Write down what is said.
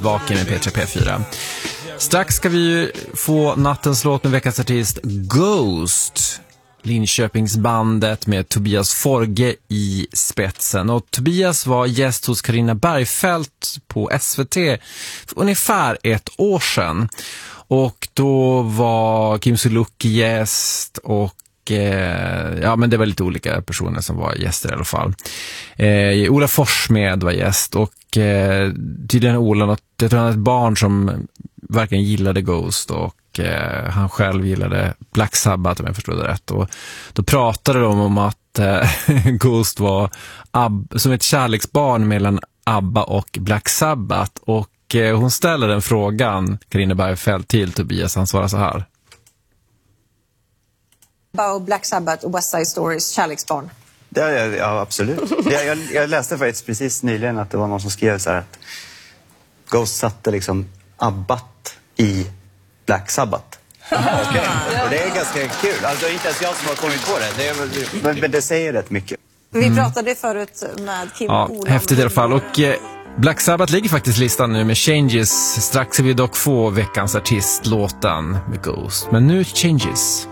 Vaken med P4. Strax ska vi ju få nattens låt med veckans artist Ghost. Linköpingsbandet med Tobias Forge i spetsen. Och Tobias var gäst hos Carina Bergfeldt på SVT för ungefär ett år sedan. Och då var Kim Sulocki gäst och ja, men det var lite olika personer som var gäster i alla fall. Ola Forssmed var gäst och tydligen Ola, jag tror han är ett barn som verkligen gillade Ghost och han själv gillade Black Sabbath om jag förstod det rätt. Och då pratade de om att Ghost var som ett kärleksbarn mellan ABBA och Black Sabbath. Och hon ställer den frågan, Carina Bergfeldt, till Tobias. Han svarar så här. ABBA och Black Sabbath och West Side Stories kärleksbarn. Ja, absolut. Jag läste faktiskt precis nyligen att det var någon som skrev så här att Ghost satte liksom ABBAT i Black Sabbath. Okay. Och det är ganska kul. Alltså inte ens jag som har kommit på det. Men det säger rätt mycket. Vi pratade förut med Kim och Ola. Häftigt i alla fall. Och Black Sabbath ligger faktiskt listan nu med Changes. Strax ska vi dock få veckans artist låten med Ghost. Men nu Changes.